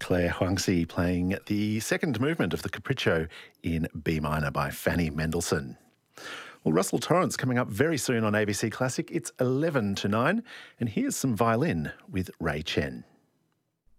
Claire Huangzi playing the second movement of the Capriccio in B minor by Fanny Mendelssohn. Well, Russell Torrance coming up very soon on ABC Classic. It's 11 to 9, and here's some violin with Ray Chen.